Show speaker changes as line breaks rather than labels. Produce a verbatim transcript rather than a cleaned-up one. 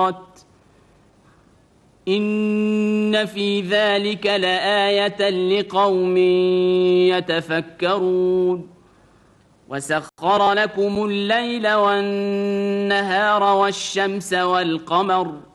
إن في ذلك لآية لقوم يتفكرون وسخر لكم الليل والنهار والشمس والقمر